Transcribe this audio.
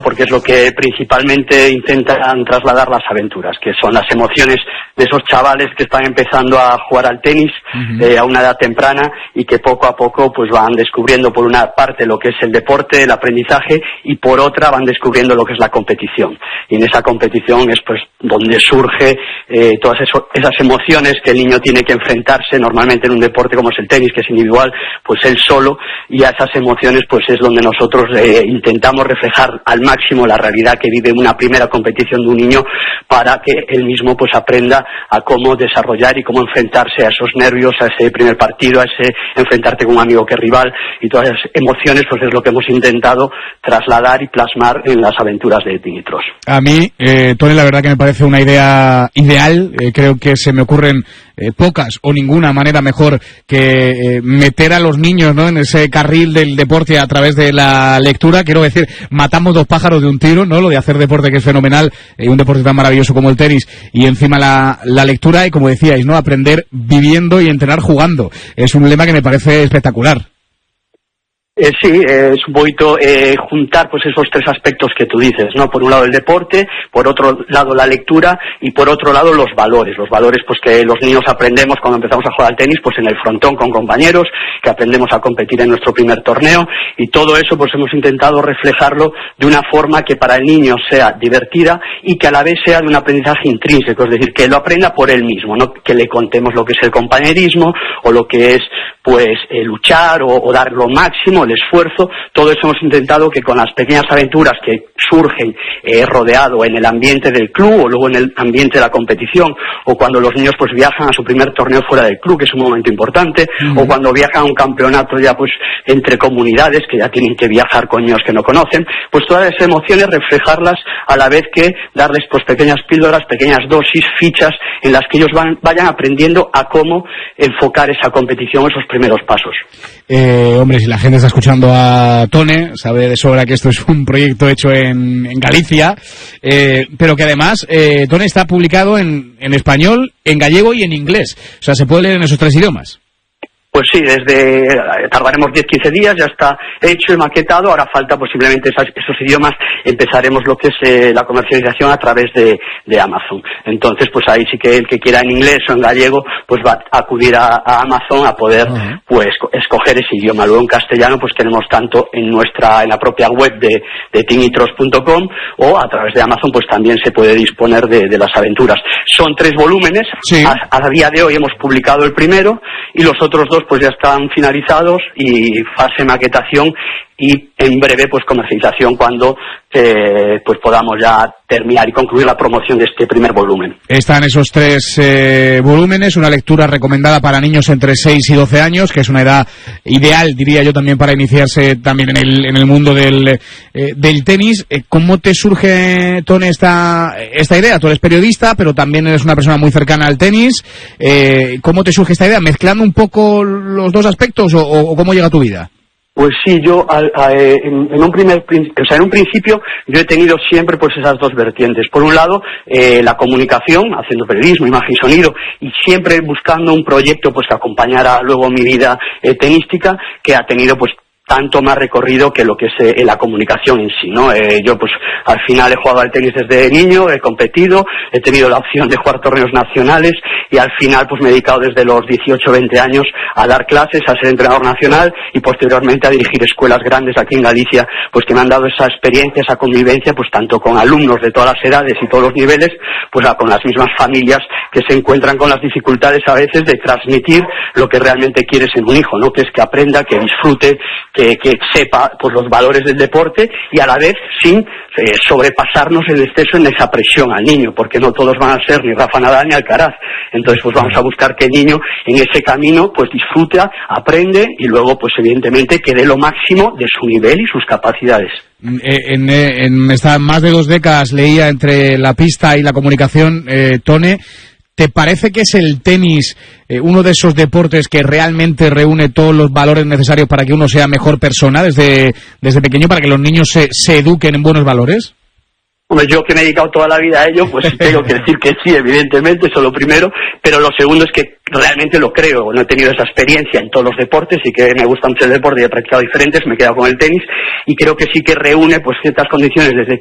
porque es lo que principalmente intentan trasladar las aventuras, que son las emociones de esos chavales que están empezando a jugar al tenis a una edad temprana y que poco a poco pues van descubriendo por una parte lo que es el deporte, el aprendizaje, y por otra van descubriendo lo que es la competición. Y en esa competición es pues donde surge todas esas emociones que el niño tiene que enfrentarse normalmente en un deporte como es el tenis, que es individual, pues él solo, y a esas emociones pues es donde nosotros intentamos reflejar al máximo la realidad que vive una primera competición de un niño, para que él mismo pues aprenda a cómo desarrollar y cómo enfrentarse a esos nervios, a ese primer partido, a ese enfrentarte con un amigo que es rival, y todas esas emociones pues es lo que hemos intentado trasladar y plasmar en las aventuras de Tinitros. A mí, Tony, la verdad que me parece una idea ideal. Creo que se me ocurren pocas o ninguna manera mejor que meter a los niños, ¿no?, en ese carril del deporte a través de la lectura. Quiero decir, matamos dos pájaros de un tiro, ¿no? Lo de hacer deporte, que es fenomenal, un deporte tan maravilloso como el tenis, y encima la lectura, y como decíais, ¿no?, aprender viviendo y entrenar jugando. Es un lema que me parece espectacular. Sí, es un poquito juntar pues esos tres aspectos que tú dices, ¿no? Por un lado el deporte, por otro lado la lectura, y por otro lado los valores pues que los niños aprendemos cuando empezamos a jugar al tenis, pues en el frontón con compañeros, que aprendemos a competir en nuestro primer torneo, y todo eso pues hemos intentado reflejarlo de una forma que para el niño sea divertida y que a la vez sea de un aprendizaje intrínseco, es decir, que lo aprenda por él mismo, no que le contemos lo que es el compañerismo o lo que es pues luchar o dar lo máximo, el esfuerzo. Todo eso hemos intentado que con las pequeñas aventuras que surgen rodeado en el ambiente del club o luego en el ambiente de la competición, o cuando los niños pues viajan a su primer torneo fuera del club, que es un momento importante, o cuando viajan a un campeonato ya pues entre comunidades, que ya tienen que viajar con niños que no conocen, pues todas esas emociones reflejarlas a la vez que darles pues pequeñas píldoras, pequeñas dosis, fichas en las que ellos vayan aprendiendo a cómo enfocar esa competición, esos primeros pasos. Hombre, si la gente está escuchando a Tone, sabe de sobra que esto es un proyecto hecho en Galicia, pero que además Tone está publicado en español, en gallego y en inglés. O sea, se puede leer en esos tres idiomas. Pues sí, tardaremos 10-15 días, ya está hecho y maquetado. Ahora falta posiblemente esos idiomas. Empezaremos lo que es la comercialización a través de Amazon. Entonces, pues ahí sí que el que quiera en inglés o en gallego, pues va a acudir a Amazon a poder pues escoger ese idioma. Luego en castellano, pues tenemos tanto en la propia web de tinitros.com, o a través de Amazon, pues también se puede disponer de las aventuras. Son 3 volúmenes. Sí. A día de hoy hemos publicado el primero, y los otros 2 pues ya están finalizados y fase maquetación, y en breve pues comercialización cuando pues podamos ya terminar y concluir la promoción de este primer volumen. Están esos 3 volúmenes, una lectura recomendada para niños entre 6 y 12 años, que es una edad ideal, diría yo, también para iniciarse también en el mundo del tenis. ¿Cómo te surge, Tone, esta idea? Tú eres periodista, pero también eres una persona muy cercana al tenis. ¿Cómo te surge esta idea? ¿Mezclando un poco los dos aspectos o cómo llega a tu vida? Pues sí, yo en un principio yo he tenido siempre pues esas dos vertientes. Por un lado, la comunicación, haciendo periodismo, imagen y sonido, y siempre buscando un proyecto pues que acompañara luego mi vida tenística, que ha tenido pues tanto más recorrido que lo que es la comunicación en sí, ¿no? Yo pues al final he jugado al tenis desde niño, he competido, he tenido la opción de jugar torneos nacionales, y al final pues me he dedicado desde los 18-20 años a dar clases, a ser entrenador nacional, y posteriormente a dirigir escuelas grandes aquí en Galicia, pues que me han dado esa experiencia, esa convivencia, pues tanto con alumnos de todas las edades y todos los niveles, pues con las mismas familias que se encuentran con las dificultades a veces de transmitir lo que realmente quieres en un hijo, ¿no? Que es que aprenda, que disfrute, que sepa pues los valores del deporte, y a la vez sin sobrepasarnos en exceso en esa presión al niño, porque no todos van a ser ni Rafa Nadal ni Alcaraz. Entonces pues vamos a buscar que el niño en ese camino pues disfruta, aprende, y luego pues evidentemente que dé lo máximo de su nivel y sus capacidades. En estas más de 2 décadas leía entre la pista y la comunicación, Tone, ¿te parece que es el tenis uno de esos deportes que realmente reúne todos los valores necesarios para que uno sea mejor persona desde pequeño, para que los niños se eduquen en buenos valores? Hombre, yo que me he dedicado toda la vida a ello, pues tengo que decir que sí, evidentemente, eso es lo primero, pero lo segundo es que realmente lo creo. No he tenido esa experiencia en todos los deportes y que me gusta mucho el deporte y he practicado diferentes, me he quedado con el tenis y creo que sí que reúne pues ciertas condiciones desde